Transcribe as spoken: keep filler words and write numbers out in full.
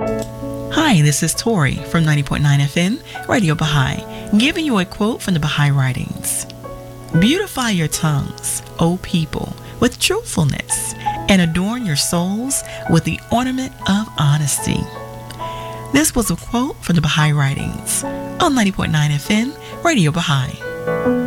Hi, this is Tori from ninety point nine F M, Radio Baha'i, giving you a quote from the Baha'i writings. Beautify your tongues, O people, with truthfulness, and adorn your souls with the ornament of honesty. This was a quote from the Baha'i writings on ninety point nine F M, Radio Baha'i.